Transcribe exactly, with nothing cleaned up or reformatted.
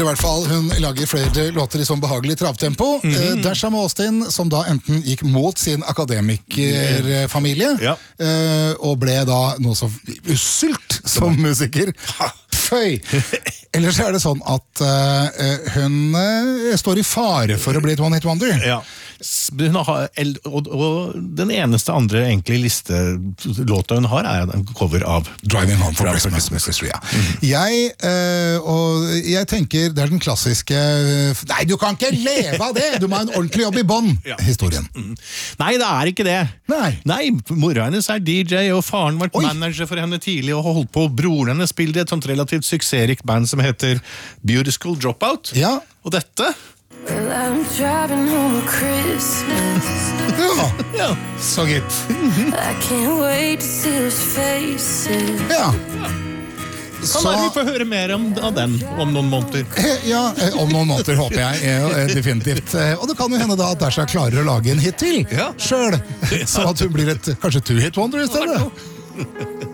I hvert fall, hun lager flere låter i sånn behagelig travtempo. Mm -hmm. Dasha med Austin, som da enten gikk mot sin akademikerfamilie, ja. og ble da noe så usselt som musiker. Føy! Ellers er det sånn at uh, hun uh, står i fare for å bli et one-hit wonder. Ja. Hun har, og, og den eneste andre egentlig listelåta hun har er en cover av Driving Home for Christmas. Christmas ja. mm. jeg, uh, og jeg tenker det er den klassiske nei, du kan ikke leve av det! Du må ha en ordentlig jobb i bånd ja. historien. Mm. Nei, det er ikke det. Nei, nei mora hennes er D J, og faren var manager for henne tidlig og holdt på. Broren hennes spilte i et sånt relativt suksessrikt band som heter Beautiful Dropout. Ja. Og dette Well, I'm driving home at Christmas. Ja, ja. så gitt. I can't wait to see those faces. Ja. Kan være vi får høre mer om, av den om noen måneder. Ja, om noen måneder håper jeg, definitivt. Og det kan jo hende da at Dasha klarer å lage en hit til, ja. selv. Så at hun blir et, kanskje two-hit wonder i stedet.